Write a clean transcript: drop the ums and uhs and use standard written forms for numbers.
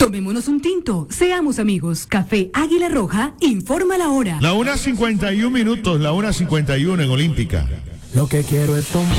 Tomémonos un tinto, seamos amigos. Café Águila Roja, informa la hora. La 1:51 minutos, la 1:51 en Olímpica. Lo que quiero es tomar.